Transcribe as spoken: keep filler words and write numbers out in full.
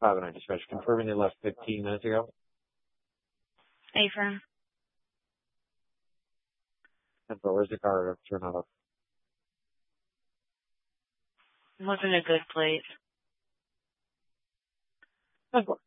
five nine dispatch, confirming they left fifteen minutes ago. Affirm. And but where's the car turn off? Wasn't a good place. That's what.